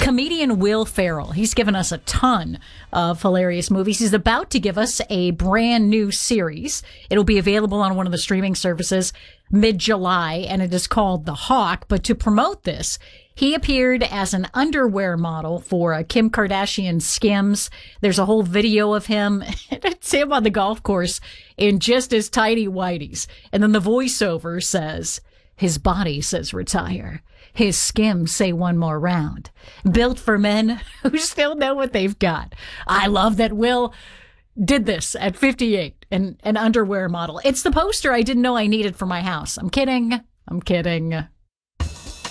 Comedian Will Ferrell. He's given us a ton of hilarious movies. He's about to give us a brand new series. It'll be available on one of the streaming services mid-July, and it is called The Hawk. But to promote this, he appeared as an underwear model for Kim Kardashian Skims. There's a whole video of him. It's him on the golf course in just his tidy whities. And then the voiceover says, his body says retire. His Skims say one more round. Built for men who still know what they've got. I love that Will did this at 58, an underwear model. It's the poster I didn't know I needed for my house. I'm kidding.